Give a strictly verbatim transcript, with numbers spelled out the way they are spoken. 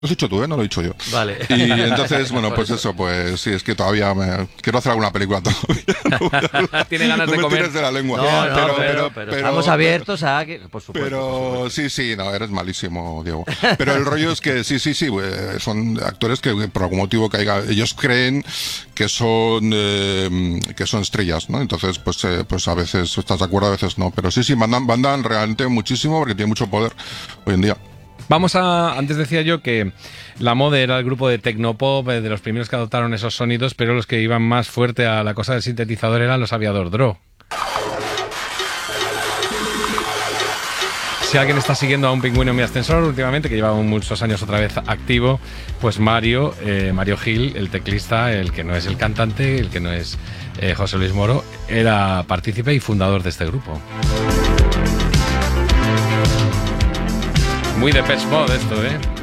Lo has dicho tú, ¿eh? No lo he dicho yo. Vale. Y entonces, bueno, pues eso, pues sí, es que todavía me... quiero hacer alguna película todavía. No, Tiene ganas no de me comer. tires de la lengua. No, no, pero, pero, pero, pero pero, estamos abiertos a que, por supuesto. Pero por supuesto. sí, sí, no, eres malísimo, Diego. Pero el rollo es que sí, sí, sí, eh, son actores que por algún motivo caiga, ellos creen que son eh, que son estrellas, ¿no? Entonces, pues, eh, pues a veces estás de acuerdo, a veces no. Pero sí, sí, mandan, mandan realmente muchísimo porque tienen mucho poder hoy en día. Vamos a... Antes decía yo que La Mode era el grupo de Tecnopop, de los primeros que adoptaron esos sonidos, pero los que iban más fuerte a la cosa del sintetizador eran los Aviador Draw. Si alguien está siguiendo a Un Pingüino en mi ascensor últimamente, que lleva muchos años otra vez activo, pues Mario, eh, Mario Gil, el teclista, el que no es el cantante, el que no es eh, José Luis Moro, era partícipe y fundador de este grupo. Muy de Depeche Mode esto, ¿eh?